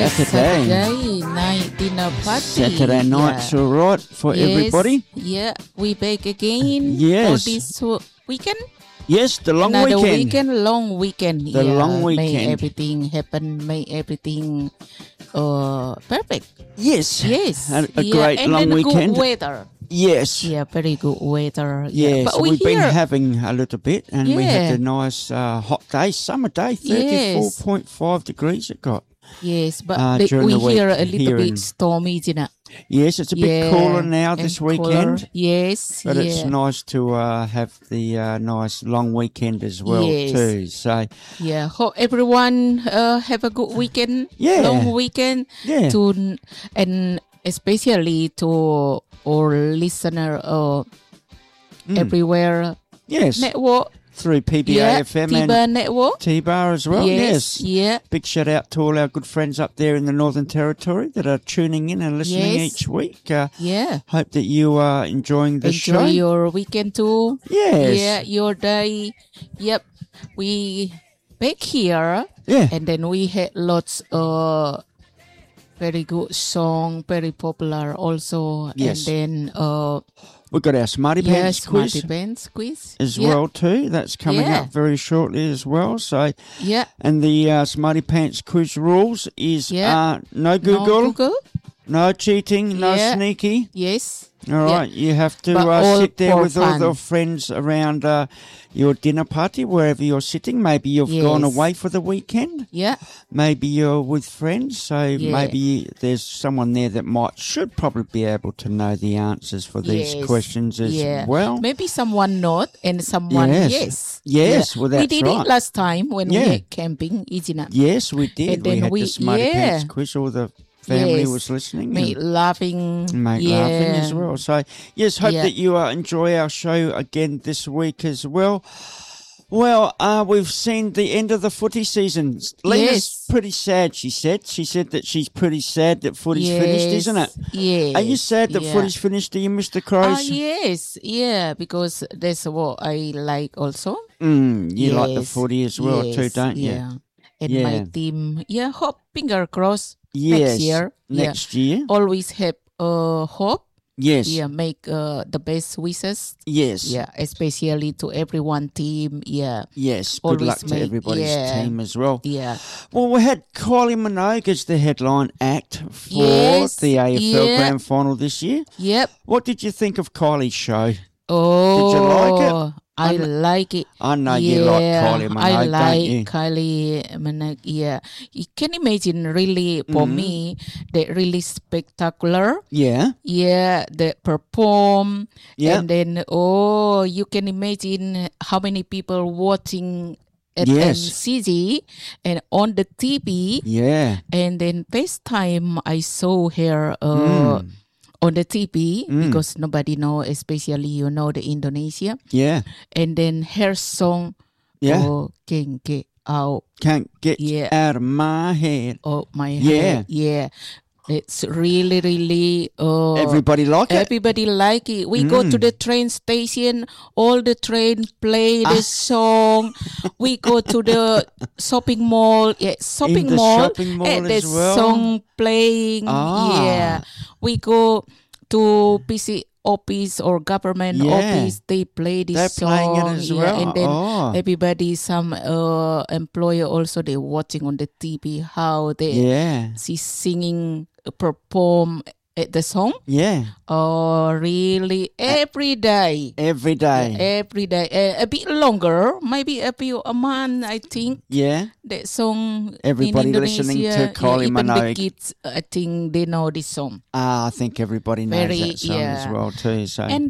Saturday night dinner party. Saturday night's all right for everybody. Yeah, we back again. Yes. For this weekend. Yes, the long Another weekend. long weekend. The long weekend. Make everything happen. Make everything perfect. Yes. Yes. A great and long then weekend. Good weather. Yes. Yeah, very good weather. Yes, But we've been having a little bit, and we had a nice hot day, summer day, 34.5 degrees it got. Yes, but during the week hear a little here bit stormy, isn't it? Yes, it's a bit cooler now this weekend. Cooler. Yes, but it's nice to have the nice long weekend as well too. So hope everyone have a good weekend. Yeah, long weekend. Yeah, and especially to our listener everywhere. Yes, network. Through PBA FM and Network. T-Bar as well. Yes. Yeah. Big shout out to all our good friends up there in the Northern Territory that are tuning in and listening each week. Hope that you are enjoying the show. Enjoy your weekend too. Yes. Yeah, your day. Yep. We back here. Yeah. And then we had lots of very good song, very popular also. Yes. And then we've got our Smarty Pants quiz. Smarty Pants quiz. As well too. That's coming up very shortly as well. So and the Smarty Pants quiz rules is no Google, no cheating, no sneaky. Yes. All right, you have to sit there with all the friends around your dinner party, wherever you're sitting. Maybe you've gone away for the weekend. Yeah. Maybe you're with friends, so maybe there's someone there that should probably be able to know the answers for these questions as well. Maybe someone not, and someone yes. Well, that's we did it last time when we went camping, isn't it? Yes, we did. And then we had the Smarty Pants quiz. All the family was listening. Mate laughing. Laughing as well. So, yes, hope that you enjoy our show again this week as well. Well, we've seen the end of the footy season. Lena's pretty sad, she said. She said that she's pretty sad that footy's finished, isn't it? Yes. Are you sad that footy's finished? Do you miss the Crows? Yes. Yeah, because that's what I like also. You like the footy as well too, don't you? Yeah. And my team, hope, finger crossed. Next year. Always have hope. Yes. Yeah, make the best wishes. Yes. Yeah, especially to everyone team. Yeah. Yes. Good luck to everybody's team as well. Yeah. Well, we had Kylie Minogue as the headline act for the AFL Grand Final this year. Yep. What did you think of Kylie's show? Oh. Did you like it? I like it. I know you like Kylie Minogue, I like don't you? Kylie Minogue, You can imagine really, for me, they're really spectacular. Yeah. Yeah, they perform. Yeah. And then, you can imagine how many people watching at MCG and on the TV. Yeah. And then first time I saw her on the TV because nobody know, especially the Indonesia. Yeah. And then her song, Can't Get Out. Can't Get Out of My Head. Oh, my head. Yeah. It's really, really... everybody like it? Everybody like it. We go to the train station, all the train play the song. We go to the shopping mall. Yeah, shopping mall and the song playing. Yeah. We go to PC office or government office, they play this song. They're playing it as well. And then everybody, some employer also, they watching on the TV how she's singing, perform the song. Yeah. Oh, really? Every day. Every day. Every day. A bit longer, maybe a month, I think. Yeah. That song. Everybody in Indonesia, listening to Kylie Minogue. Even the kids, I think they know this song. I think everybody knows that song as well too. So. And